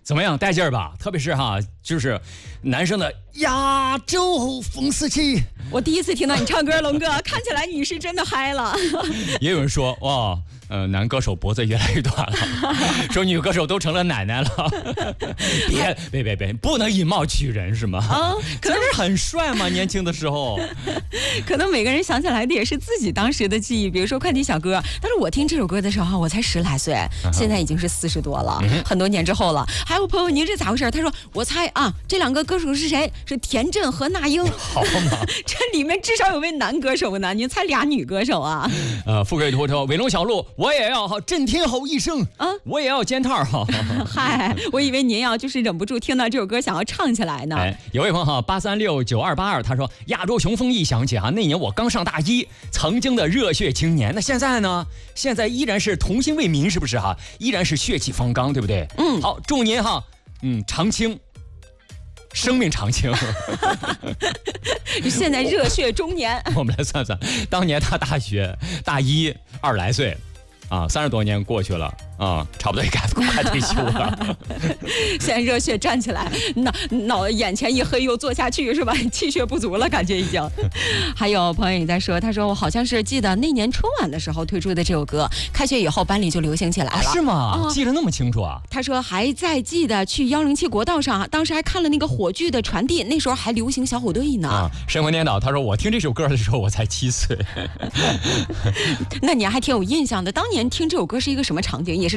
怎么样，带劲儿吧？特别是哈，就是男生的亚洲风四起。 我第一次听到你唱歌，龙哥，看起来你是真的嗨了。 也有人说哇，男歌手脖子越来越短了，说女歌手都成了奶奶了。别，不能以貌取人是吗？啊，可能是很帅嘛，年轻的时候。 可能每个人想起来的也是自己当时的记忆，比如说快递小哥，但是我听这首歌的时候，我才10来岁，现在已经是40多了，很多年之后了。还有朋友，您这咋回事？他说我猜啊，这2个歌手是谁？是田震和那英。 好嘛， 这里面至少有位男歌手呢，您猜俩女歌手啊？ 富贵秃头，伟龙小鹿，我也要哈，震天吼一声啊，我也要肩套哈。 嗨，我以为您要就是忍不住听到这首歌想要唱起来呢。 有位朋友哈8369282，他说亚洲雄风一响起啊，那年我刚上大一，曾经的热血青年，那现在呢？现在依然是童心未泯，是不是哈？依然是血气方刚，对不对？好，祝您哈，长青。生命长青。 现在热血中年。 我们来算算，当年他大学大一20来岁啊，30多年过去了啊，差不多也该快退休了。 现在热血站起来，眼前一黑又坐下去是吧？气血不足了，感觉已经。还有朋友也在说，他说我好像是记得那年春晚的时候推出的这首歌，开学以后班里就流行起来了。 是吗？记得那么清楚啊？ 他说还在记得去107国道上，当时还看了那个火炬的传递，那时候还流行小虎队呢。 神魂颠倒，他说我听这首歌的时候我才7岁。 那你还挺有印象的，当年听这首歌是一个什么场景？也